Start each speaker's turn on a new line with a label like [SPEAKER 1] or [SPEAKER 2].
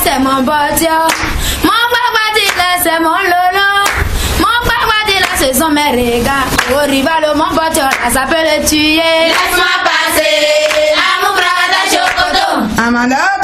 [SPEAKER 1] c'est mon bâtiment. Mon papa c'est mon lolo. Mon papa ce sont mes regards. Au rival, mon bâtiment, ça peut le tuer. Laisse-moi passer, à mon frère de Chocoto.
[SPEAKER 2] Amanda.